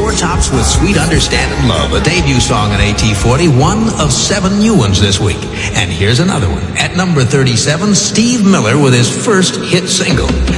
Four Tops with Sweet Understanding Love, a debut song on AT40, one of 7 new ones this week. And here's another one. At number 37, Steve Miller with his first hit single.